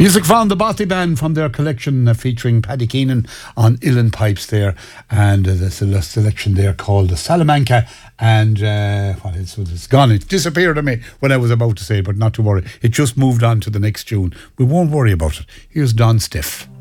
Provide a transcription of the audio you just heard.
Music from the Bothy Band from their collection featuring Paddy Keenan on uilleann pipes there, and there's a selection there called the Salamanca, and what else was it's gone? It disappeared on me when I was about to say it, but not to worry. It just moved on to the next tune. We won't worry about it. Here's Don Stiff.